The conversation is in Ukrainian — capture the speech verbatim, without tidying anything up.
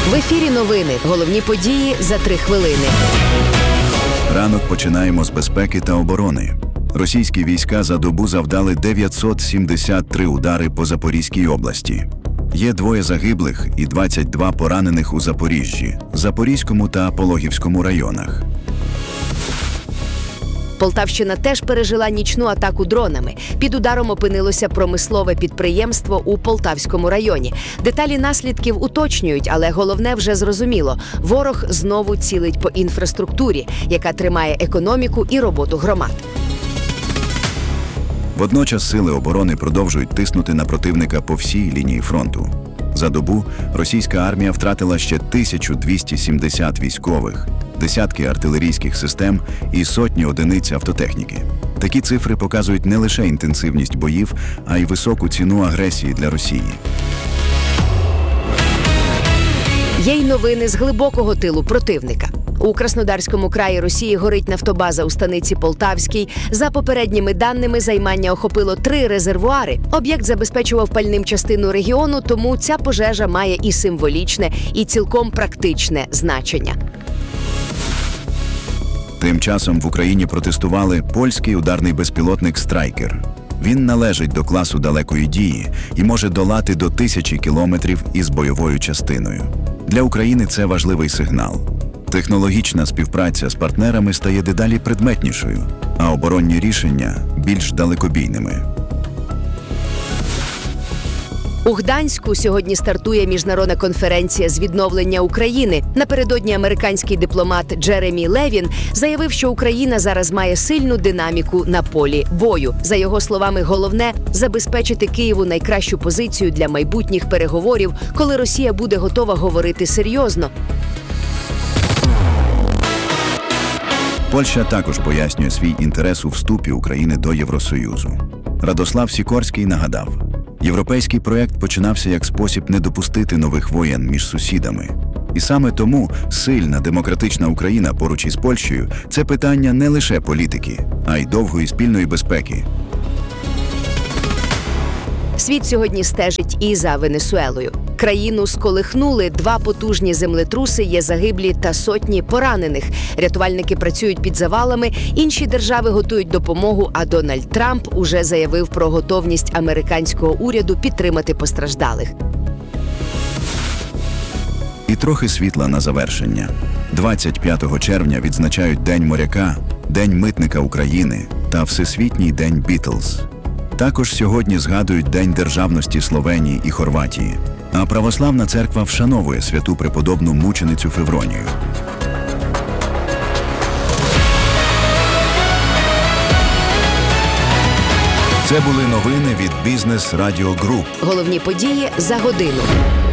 В ефірі новини. Головні події за три хвилини. Ранок починаємо з безпеки та оборони. Російські війська за добу завдали дев'ятсот сімдесят три удари по Запорізькій області. Є двоє загиблих і двадцять два поранених у Запоріжжі, Запорізькому та Пологівському районах. Полтавщина теж пережила нічну атаку дронами. Під ударом опинилося промислове підприємство у Полтавському районі. Деталі наслідків уточнюють, але головне вже зрозуміло – ворог знову цілить по інфраструктурі, яка тримає економіку і роботу громад. Водночас сили оборони продовжують тиснути на противника по всій лінії фронту. За добу російська армія втратила ще тисячу двісті сімдесят військових, десятки артилерійських систем і сотні одиниць автотехніки. Такі цифри показують не лише інтенсивність боїв, а й високу ціну агресії для Росії. Є й новини з глибокого тилу противника. У Краснодарському краї Росії горить нафтобаза у станиці Полтавській. За попередніми даними, займання охопило три резервуари. Об'єкт забезпечував пальним частину регіону, тому ця пожежа має і символічне, і цілком практичне значення. Тим часом в Україні протестували польський ударний безпілотник «Страйкер». Він належить до класу далекої дії і може долати до тисячі кілометрів із бойовою частиною. Для України це важливий сигнал. Технологічна співпраця з партнерами стає дедалі предметнішою, а оборонні рішення – більш далекобійними. У Гданську сьогодні стартує міжнародна конференція з відновлення України. Напередодні американський дипломат Джеремі Левін заявив, що Україна зараз має сильну динаміку на полі бою. За його словами, головне – забезпечити Києву найкращу позицію для майбутніх переговорів, коли Росія буде готова говорити серйозно. Польща також пояснює свій інтерес у вступі України до Євросоюзу. Радослав Сікорський нагадав, європейський проєкт починався як спосіб не допустити нових воєн між сусідами. І саме тому сильна демократична Україна поруч із Польщею – це питання не лише політики, а й довгої спільної безпеки. Світ сьогодні стежить і за Венесуелою. Країну сколихнули два потужні землетруси, є загиблі та сотні поранених. Рятувальники працюють під завалами, інші держави готують допомогу, а Дональд Трамп уже заявив про готовність американського уряду підтримати постраждалих. І трохи світла на завершення. двадцять п'ятого червня відзначають День моряка, День митника України та Всесвітній день Бітлз. Також сьогодні згадують День державності Словенії і Хорватії. А православна церква вшановує святу преподобну мученицю Февронію. Це були новини від Бізнес Радіо Груп. Головні події за годину.